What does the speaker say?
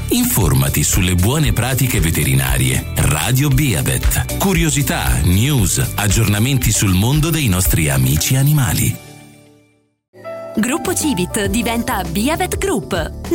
Informati sulle buone pratiche veterinarie. Radio Beavet. Curiosità, news, aggiornamenti sul mondo dei nostri amici animali. Gruppo Civit diventa Beavet Group.